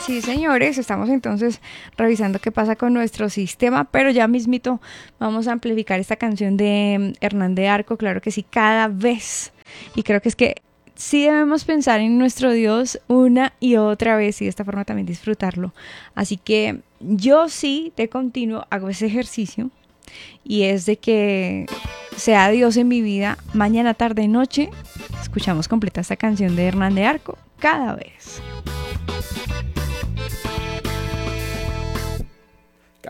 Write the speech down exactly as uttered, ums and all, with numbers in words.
Sí, señores, estamos entonces revisando qué pasa con nuestro sistema, pero ya mismito vamos a amplificar esta canción de mm, Hernán de Arco, claro que sí, cada vez. Y creo que es que sí debemos pensar en nuestro Dios una y otra vez y de esta forma también disfrutarlo. Así que yo sí, de continuo, hago ese ejercicio y es de que sea Dios en mi vida, mañana, tarde, noche, escuchamos completa esta canción de Hernán de Arco cada vez.